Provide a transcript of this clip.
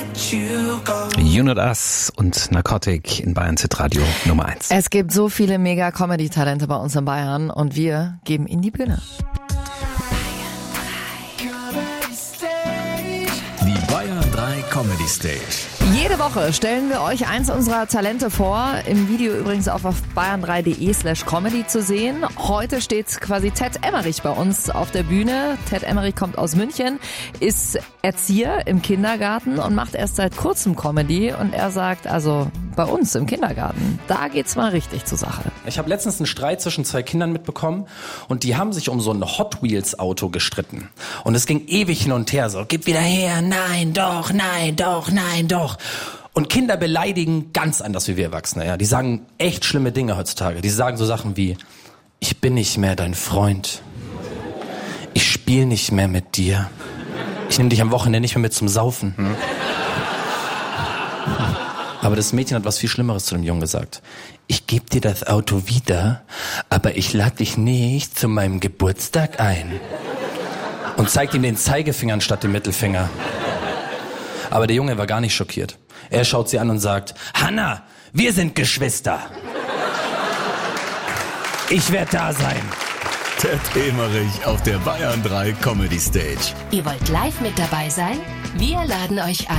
You Not Us und Narcotic in Bayern Hitradio Nummer 1. Es gibt so viele Mega-Comedy-Talente bei uns in Bayern und wir geben ihnen die Bühne. Die Bayern 3 Comedy Stage. Jede Woche stellen wir euch eins unserer Talente vor. Im Video übrigens auch auf bayern3.de/comedy zu sehen. Heute steht quasi Ted Emmerich bei uns auf der Bühne. Ted Emmerich kommt aus München, ist Erzieher im Kindergarten und macht erst seit kurzem Comedy. Und er sagt, also bei uns im Kindergarten, da geht's mal richtig zur Sache. Ich habe letztens einen Streit zwischen zwei Kindern mitbekommen und die haben sich um so ein Hot Wheels Auto gestritten. Und es ging ewig hin und her, so, gib wieder her, nein, doch, nein, doch, nein, doch. Und Kinder beleidigen ganz anders wie wir Erwachsene, ja. Die sagen echt schlimme Dinge heutzutage. Die sagen so Sachen wie, ich bin nicht mehr dein Freund. Ich spiele nicht mehr mit dir. Ich nehme dich am Wochenende nicht mehr mit zum Saufen. Aber das Mädchen hat was viel Schlimmeres zu dem Jungen gesagt. Ich gebe dir das Auto wieder, aber ich lade dich nicht zu meinem Geburtstag ein. Und zeigt ihm den Zeigefinger anstatt den Mittelfinger. Aber der Junge war gar nicht schockiert. Er schaut sie an und sagt, Hanna, wir sind Geschwister. Ich werde da sein. Ted Emmerich auf der Bayern 3 Comedy Stage. Ihr wollt live mit dabei sein? Wir laden euch ein.